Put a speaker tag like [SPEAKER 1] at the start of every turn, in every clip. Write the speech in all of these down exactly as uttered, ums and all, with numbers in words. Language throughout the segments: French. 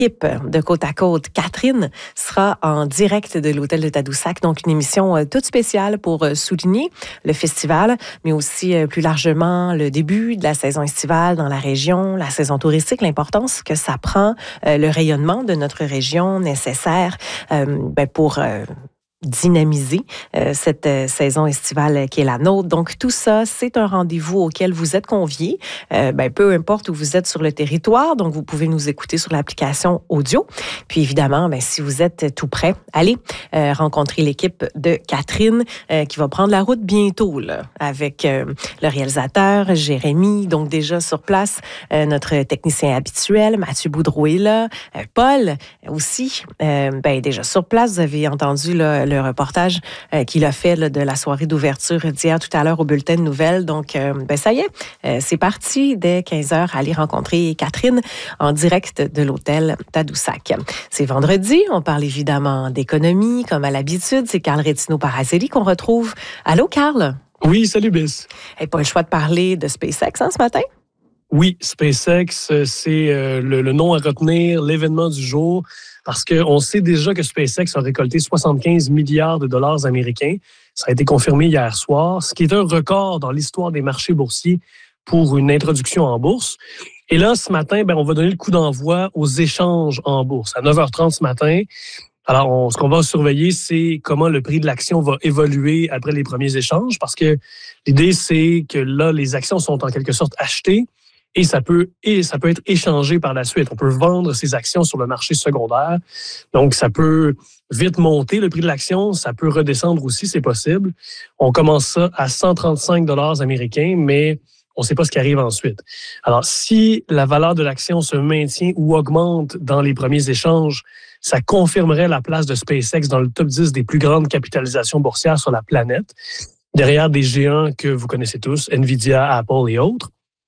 [SPEAKER 1] Équipe de Côte à Côte. Catherine sera en direct de l'hôtel de Tadoussac, donc une émission euh, toute spéciale pour euh, souligner le festival, mais aussi euh, plus largement le début de la saison estivale dans la région, la saison touristique, l'importance que ça prend, euh, le rayonnement de notre région nécessaire euh, ben, pour euh, dynamiser euh, cette euh, saison estivale qui est la nôtre. Donc, tout ça, c'est un rendez-vous auquel vous êtes conviés, euh, ben, peu importe où vous êtes sur le territoire. Donc, vous pouvez nous écouter sur l'application audio. Puis, évidemment, ben, si vous êtes tout prêt, allez euh, rencontrer l'équipe de Catherine euh, qui va prendre la route bientôt là, avec euh, le réalisateur Jérémy. Donc, déjà sur place, euh, notre technicien habituel, Mathieu Boudreau est là. Euh, Paul aussi, euh, ben, déjà sur place, vous avez entendu là, le reportage euh, qu'il a fait là, de la soirée d'ouverture d'hier tout à l'heure au bulletin de nouvelles. Donc, euh, ben, ça y est, euh, c'est parti dès quinze heures. Aller rencontrer Catherine en direct de l'hôtel Tadoussac. C'est vendredi. On parle évidemment d'économie, comme à l'habitude. C'est Carl Rétino-Parazelli qu'on retrouve. Allô, Carl?
[SPEAKER 2] Oui, salut, Bis.
[SPEAKER 1] Et pas le choix de parler de SpaceX hein, ce matin?
[SPEAKER 2] Oui, SpaceX, c'est euh, le, le nom à retenir, l'événement du jour, parce qu'on sait déjà que SpaceX a récolté soixante-quinze milliards de dollars américains. Ça a été confirmé hier soir, ce qui est un record dans l'histoire des marchés boursiers pour une introduction en bourse. Et là, ce matin, ben, on va donner le coup d'envoi aux échanges en bourse à neuf heures trente ce matin. Alors, on, ce qu'on va surveiller, c'est comment le prix de l'action va évoluer après les premiers échanges, parce que l'idée, c'est que là, les actions sont en quelque sorte achetées. Et ça peut et ça peut être échangé par la suite. On peut vendre ces actions sur le marché secondaire. Donc, ça peut vite monter le prix de l'action. Ça peut redescendre aussi, c'est possible. On commence ça à cent trente-cinq dollars américains, mais on ne sait pas ce qui arrive ensuite. Alors, si la valeur de l'action se maintient ou augmente dans les premiers échanges, ça confirmerait la place de SpaceX dans le top dix des plus grandes capitalisations boursières sur la planète, derrière des géants que vous connaissez tous, Nvidia, Apple et autres.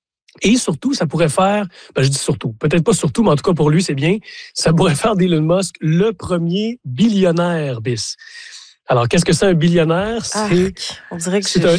[SPEAKER 2] Et surtout, ça pourrait faire, ben je dis surtout, peut-être pas surtout, mais en tout cas pour lui, c'est bien, ça pourrait faire d'Elon Musk le premier billionnaire, Bis. Alors, qu'est-ce que c'est un billionnaire? C'est,
[SPEAKER 1] ah, on dirait que
[SPEAKER 2] c'est
[SPEAKER 1] je...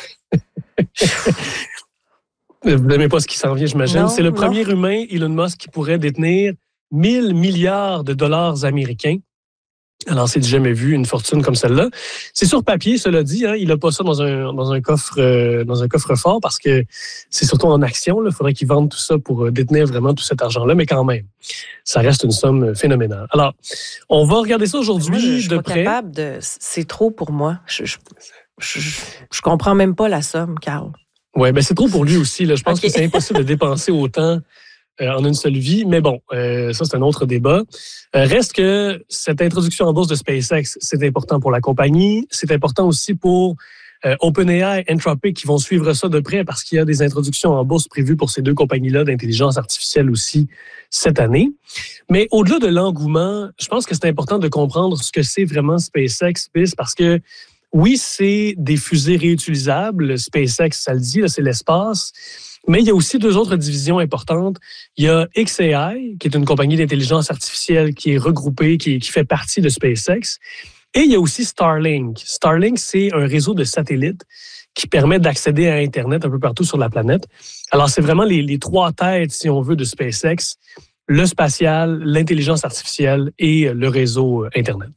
[SPEAKER 2] un... Vous n'aimez pas ce qui s'en vient, j'imagine.
[SPEAKER 1] Non,
[SPEAKER 2] c'est le
[SPEAKER 1] non.
[SPEAKER 2] premier humain, Elon Musk, qui pourrait détenir mille milliards de dollars américains. Alors, c'est jamais vu une fortune comme celle-là. C'est sur papier, cela dit, hein, il n'a pas ça dans un dans un coffre euh, dans un coffre-fort parce que c'est surtout en action. Il faudrait qu'il vende tout ça pour détenir vraiment tout cet argent-là, mais quand même, ça reste une somme phénoménale. Alors, on va regarder ça aujourd'hui
[SPEAKER 1] moi, je, je suis
[SPEAKER 2] de
[SPEAKER 1] pas
[SPEAKER 2] près.
[SPEAKER 1] Capable de... C'est trop pour moi. Je, je, je, je, je comprends même pas la somme, Carl.
[SPEAKER 2] Oui, ben c'est trop pour lui aussi. Là. Je pense
[SPEAKER 1] okay.
[SPEAKER 2] que c'est impossible de dépenser autant Euh, en une seule vie. Mais bon, euh, ça, c'est un autre débat. Euh, reste que cette introduction en bourse de SpaceX, c'est important pour la compagnie. C'est important aussi pour euh, OpenAI, Anthropic, qui vont suivre ça de près parce qu'il y a des introductions en bourse prévues pour ces deux compagnies-là d'intelligence artificielle aussi cette année. Mais au-delà de l'engouement, je pense que c'est important de comprendre ce que c'est vraiment SpaceX, parce que oui, c'est des fusées réutilisables. SpaceX, ça le dit, là, c'est l'espace. Mais il y a aussi deux autres divisions importantes. Il y a X A I, qui est une compagnie d'intelligence artificielle qui est regroupée, qui, qui fait partie de SpaceX. Et il y a aussi Starlink. Starlink, c'est un réseau de satellites qui permet d'accéder à Internet un peu partout sur la planète. Alors, c'est vraiment les, les trois têtes, si on veut, de SpaceX. Le spatial, l'intelligence artificielle et le réseau Internet.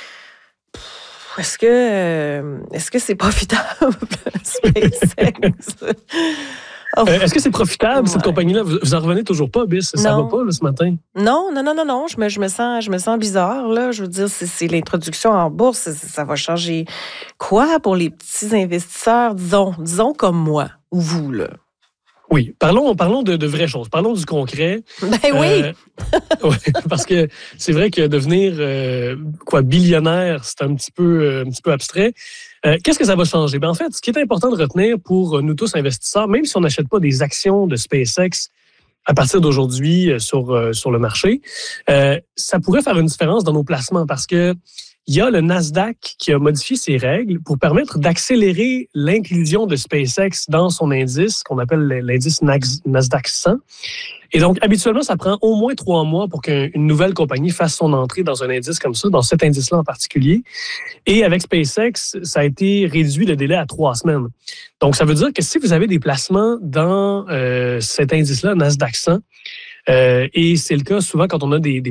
[SPEAKER 1] Est-ce que, euh, est-ce que c'est profitable, SpaceX?
[SPEAKER 2] Oh. Euh, est-ce que c'est profitable, ouais. cette compagnie-là? Vous, vous en revenez toujours pas, Bis? Ça
[SPEAKER 1] non.
[SPEAKER 2] va pas, là, ce matin?
[SPEAKER 1] Non, non, non, non, non. Je me, je me, sens, je me sens bizarre, là. Je veux dire, c'est, c'est l'introduction en bourse. Ça, ça va changer quoi pour les petits investisseurs, disons, disons comme moi ou vous, là?
[SPEAKER 2] Oui, parlons, parlons de, de vraies choses. Parlons du concret.
[SPEAKER 1] Ben oui!
[SPEAKER 2] Euh, ouais, parce que c'est vrai que devenir euh, quoi billionnaire, c'est un petit peu, euh, un petit peu abstrait. Euh, qu'est-ce que ça va changer? Ben en fait, ce qui est important de retenir pour nous tous investisseurs, même si on n'achète pas des actions de SpaceX à partir d'aujourd'hui euh, sur, euh, sur le marché, euh, ça pourrait faire une différence dans nos placements parce que il y a le Nasdaq qui a modifié ses règles pour permettre d'accélérer l'inclusion de SpaceX dans son indice, qu'on appelle l'indice Nasdaq cent. Et donc, habituellement, ça prend au moins trois mois pour qu'une nouvelle compagnie fasse son entrée dans un indice comme ça, dans cet indice-là en particulier. Et avec SpaceX, ça a été réduit le délai à trois semaines. Donc, ça veut dire que si vous avez des placements dans euh, cet indice-là, Nasdaq cent, Euh, et c'est le cas souvent quand on a des, des